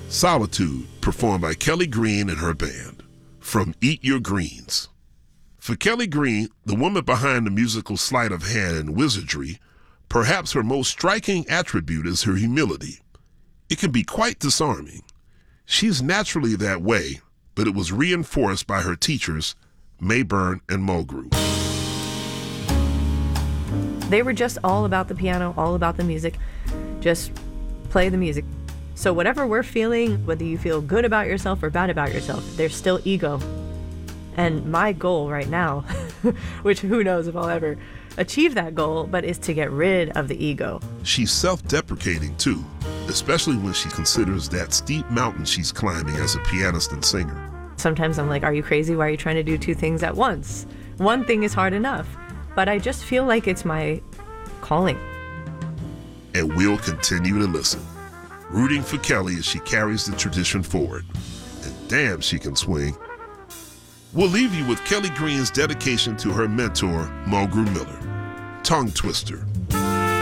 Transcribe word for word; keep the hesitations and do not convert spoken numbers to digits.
Solitude, performed by Kelly Green and her band, from Eat Your Greens. For Kelly Green, the woman behind the musical sleight of hand and wizardry, perhaps her most striking attribute is her humility. It can be quite disarming. She's naturally that way, but it was reinforced by her teachers, Mayburn and Mulgrew. They were just all about the piano, all about the music. Just play the music. So whatever we're feeling, whether you feel good about yourself or bad about yourself, there's still ego. And my goal right now, which who knows if I'll ever achieve that goal, but is to get rid of the ego. She's self-deprecating too, especially when she considers that steep mountain she's climbing as a pianist and singer. Sometimes I'm like, are you crazy? Why are you trying to do two things at once? One thing is hard enough, but I just feel like it's my calling. And we'll continue to listen, rooting for Kelly as she carries the tradition forward. And damn, she can swing. We'll leave you with Kelly Green's dedication to her mentor, Mulgrew Miller. Tongue Twister.